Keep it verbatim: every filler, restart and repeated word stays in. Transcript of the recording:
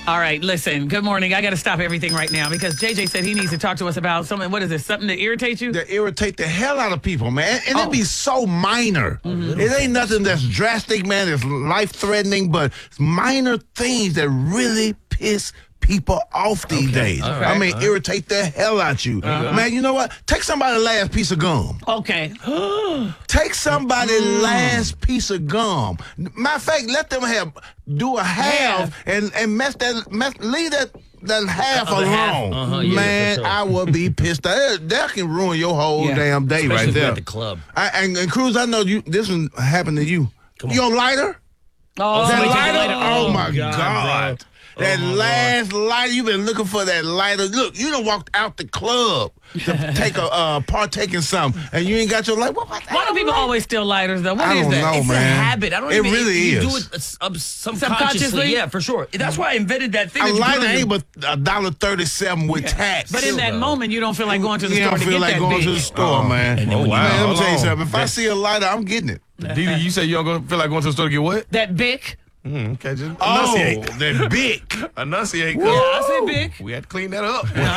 All right, listen. Good morning. I got to stop everything right now because J J said he needs to talk to us about something. What is this? Something that irritates you? That irritate the hell out of people, man. And Oh. it be so minor. Mm-hmm. It ain't nothing that's drastic, man. It's life-threatening, but it's minor things that really piss people off these days. All I right. mean, irritate the hell out you. Uh-huh. Man, you know what? Take somebody's last piece of gum. Okay. Take somebody's Mm. last piece of gum. Matter of fact, let them have do a half Half. and and mess that mess, leave that that half Other half. alone. Uh-huh, yeah, Man, for sure. I would be pissed. That, that can ruin your whole Yeah. damn day Especially right if you're there. at the club. I, and, and Cruz, I know you. This one happened to you. Come You on lighter? Oh, That somebody take a lighter? lighter. Oh, my God, God. bro. That Oh, my last lighter, you've been looking for that lighter. Look, you done walked out the club to take a uh, partake in something, and you ain't got your light. What, what the Why do hell, people light? always steal lighters, though? What I is don't that? know, It's a man. habit. I don't It even. really you is. do it uh, sub- subconsciously. Subconsciously? Yeah, for sure. That's why I invented that thing. A that you put lighter on your- ain't but a dollar thirty-seven with tax. But in that though. moment, you don't feel like going to the you store don't to feel get like that going big. to the store, man. And then Oh, when you- man, let me Hold tell you on. something. If I That- see a lighter, I'm getting it. Didi, you say you don't go, feel like going to the store to get what? That big. Mm, okay, just Oh, enunciate. they're big. Enunciate. Yeah, I say big. We had to clean that up.